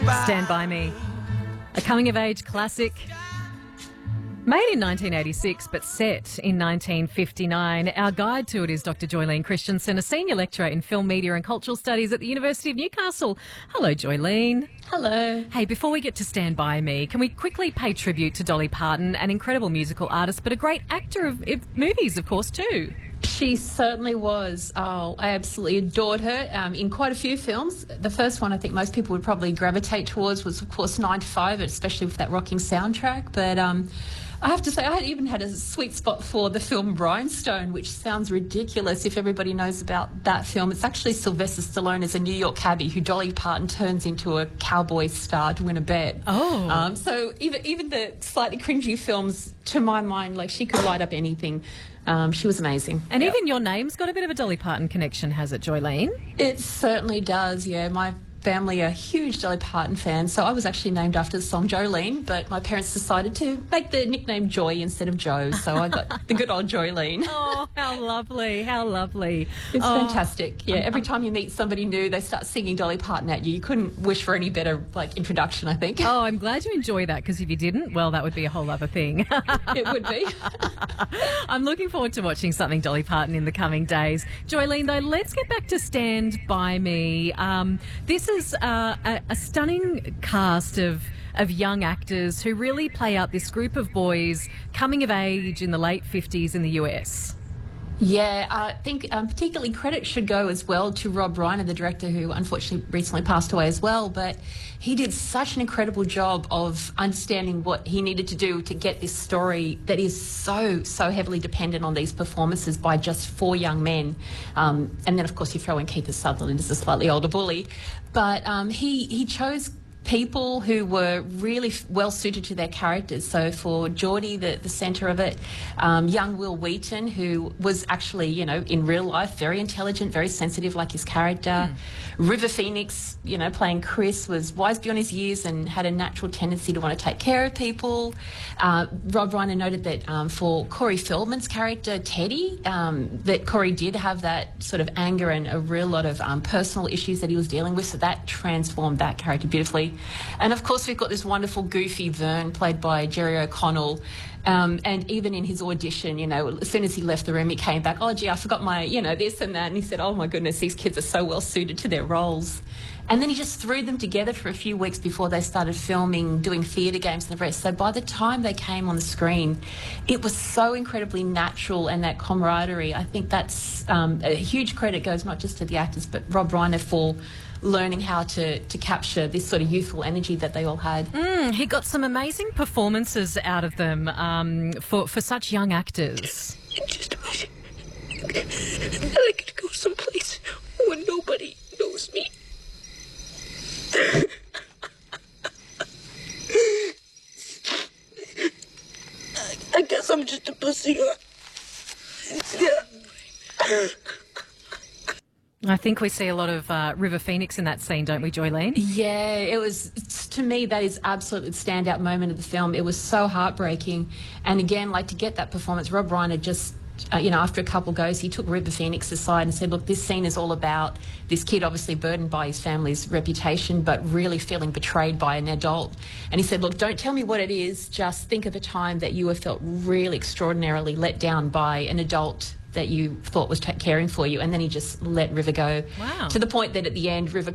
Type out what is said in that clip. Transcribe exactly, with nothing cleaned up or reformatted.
Stand By Me, a coming-of-age classic made in nineteen eighty-six but set in nineteen fifty-nine. Our guide to it is Doctor Joylene Christensen, a senior lecturer in film, media and cultural studies at the University of Newcastle. Hello, Joylene. Hello. Hey, before we get to Stand By Me, can we quickly pay tribute to Dolly Parton, an incredible musical artist but a great actor of, of movies, of course, too? She certainly was. Oh, I absolutely adored her um, in quite a few films. The first one I think most people would probably gravitate towards was, of course, nine to five, especially with that rocking soundtrack. But um, I have to say, I had even had a sweet spot for the film Rhinestone, which sounds ridiculous if everybody knows about that film. It's actually Sylvester Stallone as a New York cabbie who Dolly Parton turns into a cowboy star to win a bet. Oh. Um, so even, even the slightly cringy films, to my mind, like she could light up anything. Um, she was amazing. And yep. even your name's got a bit of a Dolly Parton connection, has it, Joylene? It certainly does, yeah. My family are huge Dolly Parton fans, so I was actually named after the song Jolene, but my parents decided to make the nickname Joy instead of Joe, so I got the good old Jolene. Oh, how lovely, how lovely. It's oh. fantastic. Yeah, every time you meet somebody new, they start singing Dolly Parton at you. You couldn't wish for any better like introduction, I think. Oh, I'm glad you enjoy that, because if you didn't, well, that would be a whole other thing. It would be. I'm looking forward to watching something Dolly Parton in the coming days. Joylene, though, let's get back to Stand By Me. Um, this is uh, a, a stunning cast of of young actors who really play out this group of boys coming of age in the late fifties in the U S. Yeah, I think um, particularly credit should go as well to Rob Reiner, the director, who unfortunately recently passed away as well. But he did such an incredible job of understanding what he needed to do to get this story that is so, so heavily dependent on these performances by just four young men. Um, and then, of course, you throw in Kiefer Sutherland as a slightly older bully. But um, he, he chose people who were really well suited to their characters. So for Geordie, the, the centre of it, um, young Will Wheaton, who was actually, you know, in real life, very intelligent, very sensitive like his character. Mm. River Phoenix, you know, playing Chris, was wise beyond his years and had a natural tendency to want to take care of people. Uh, Rob Reiner noted that um, for Corey Feldman's character, Teddy, um, that Corey did have that sort of anger and a real lot of um, personal issues that he was dealing with, so that transformed that character beautifully. And, of course, we've got this wonderful, goofy Vern, played by Jerry O'Connell. Um, and even in his audition, you know, as soon as he left the room, he came back, oh, gee, I forgot my, you know, this and that. And he said, oh, my goodness, these kids are so well suited to their roles. And then he just threw them together for a few weeks before they started filming, doing theatre games and the rest. So by the time they came on the screen, it was so incredibly natural, and that camaraderie. I think that's um, a huge credit goes not just to the actors, but Rob Reiner for learning how to, to capture this sort of youthful energy that they all had. Mm, he got some amazing performances out of them um, for, for such young actors. I just wish I could go someplace where nobody knows me. I, I guess I'm just a pussy. Yeah. I think we see a lot of uh, River Phoenix in that scene, don't we, Joylene? Yeah, it was, to me, that is absolutely the standout moment of the film. It was so heartbreaking. And again, like, to get that performance, Rob Reiner just, uh, you know, after a couple goes, he took River Phoenix aside and said, look, this scene is all about this kid obviously burdened by his family's reputation, but really feeling betrayed by an adult. And he said, look, don't tell me what it is, just think of a time that you have felt really extraordinarily let down by an adult that you thought was t- caring for you. And then he just let River go. Wow. To the point that at the end, River